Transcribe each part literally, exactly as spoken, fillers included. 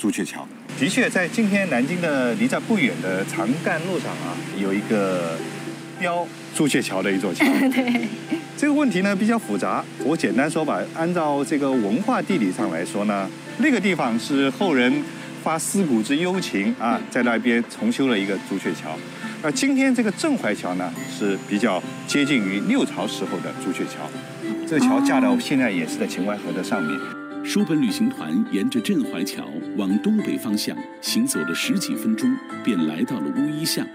朱雀桥。的确，在今天南京的离这不远的长干路上啊，有一个标朱雀桥的一座桥。 对， 这个问题呢比较复杂，我简单说吧，按照这个文化地理上来说呢，那个地方是后人发思古之幽情啊，在那边重修了一个朱雀桥。而今天这个镇淮桥呢，是比较接近于六朝时候的朱雀桥。这个桥架到现在也是在秦淮河的上面。 书本旅行团沿着镇淮桥往东北方向行走了十几分钟，便来到了乌衣巷。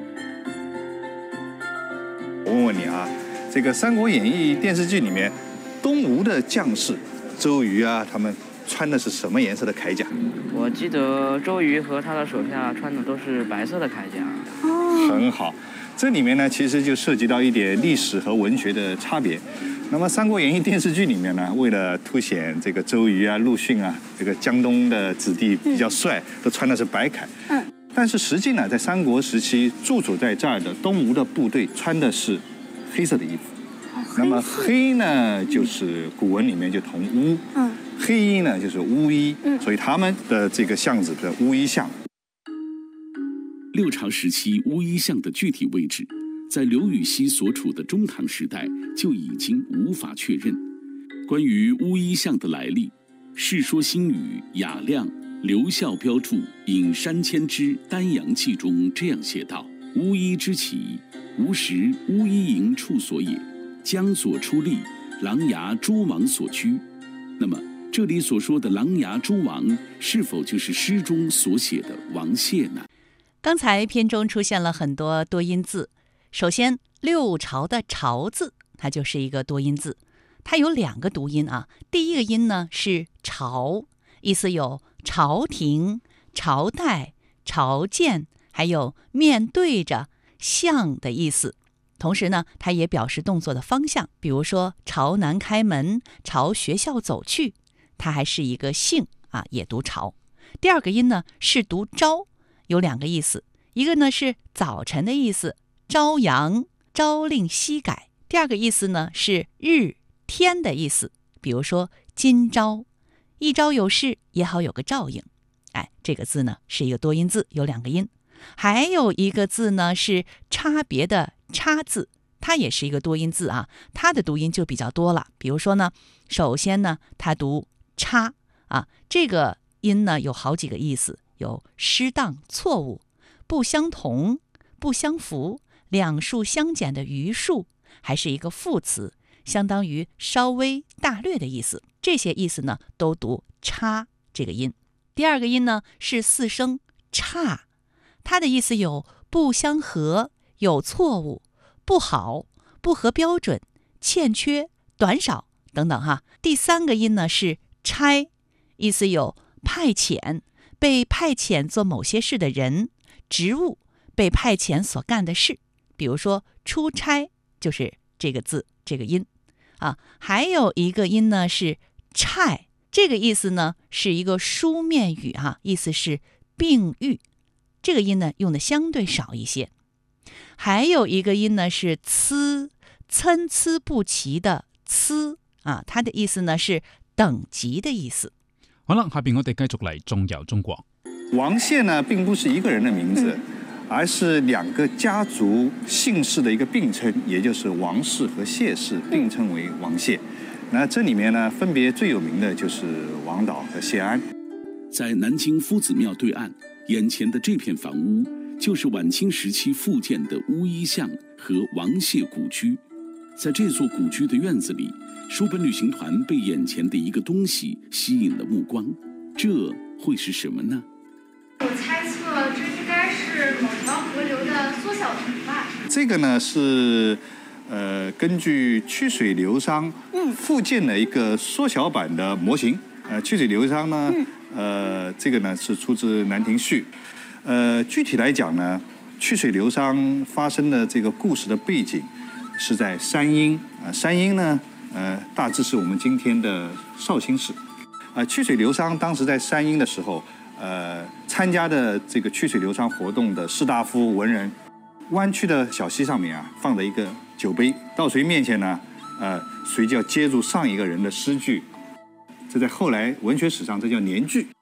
我问问你啊，这个《三国演义》电视剧里面，东吴的将士周瑜啊，他们穿的是什么颜色的铠甲？ 我记得周瑜和他的手下穿的都是白色的铠甲。 哦， 很好，这里面呢，其实就涉及到一点历史和文学的差别。那么《三国演义》电视剧里面呢，为了凸显这个周瑜啊、陆逊啊，这个江东的子弟比较帅，都穿的是白铠。 嗯。 但是实际呢，在三国时期驻守在这儿的东吴的部队穿的是黑色的衣服。 哦、 那么黑呢，就是古文里面就同乌。 嗯。 黑衣呢，就是乌衣。 嗯。 所以他们的这个巷子的乌衣巷。 六朝时期乌衣巷的具体位置，在刘禹锡所处的中唐时代就已经无法确认。关于乌衣巷的来历，《世说新语·雅量》刘孝标注《隐山迁之丹阳记》中这样写道：“乌衣之起，吾时乌衣营处所也，江左出吏，琅琊诸王所居。”那么，这里所说的琅琊诸王，是否就是诗中所写的王谢呢？ 刚才片中出现了很多多音字。首先，六朝的朝字，它就是一个多音字，它有两个读音啊。第一个音呢是朝，意思有朝廷、朝代、朝见，还有面对着、向的意思。同时呢，它也表示动作的方向，比如说朝南开门、朝学校走去，它还是一个姓啊，也读朝。第二个音呢是读朝，有两个意思，一个呢是早晨的意思，朝阳，朝令夕改。第二个意思呢是日天的意思，比如说今朝，一朝有事也好有个照应。哎，这个字呢是一个多音字，有两个音。还有一个字呢是差别的差字，它也是一个多音字啊，它的读音就比较多了。比如说呢，首先呢它读差啊，这个音呢有好几个意思，有失当、错误、不相同、不相符、两数相减的余数，还是一个副词，相当于稍微、大略的意思。这些意思呢都读差这个音。第二个音呢是四声差，它的意思有不相合、有错误、不好、不合标准、欠缺、短少等等哈。第三个音呢是差，意思有派遣、被派遣做某些事的人、职务、被派遣所干的事，比如说出差就是这个字这个音啊。还有一个音呢是差，这个意思呢是一个书面语哈、啊，意思是并喻，这个音呢用的相对少一些。还有一个音呢是参，参差不齐的参啊，它的意思呢是等级的意思。 好啦，下邊我哋繼續嚟中遊中國。 王謝呢，並不是一個人的名字，而是兩個家族姓氏的一個並稱，也就是王氏和謝氏並稱為王謝。那這裡面呢，分別最有名的就是王導和謝安。 在南京夫子廟對岸，眼前的這片房屋，就是晚清時期復建的烏衣巷和王謝古居。在這座古居的院子裡，書本旅行團被眼前的一個東西吸引了目光，這會是什麼呢？ 我猜測這應該是某條河流的縮小圖吧。 這個呢是，呃，根據曲水流觴復建的一個縮小版的模型。呃，曲水流觴呢，呃，這個呢是出自《蘭亭序》。呃，具體來講呢，曲水流觴發生的這個故事的背景是在山陰啊、呃，山陰呢，呃，大致是我們今天的紹興市。啊、呃，曲水流觴當時在山陰的時候，呃，參加的這個曲水流觴活動的士大夫文人，彎曲的小溪上面啊，放着一個酒杯，到誰面前呢，呃，誰就要接住上一個人的詩句。這在後來文學史上，這叫聯句。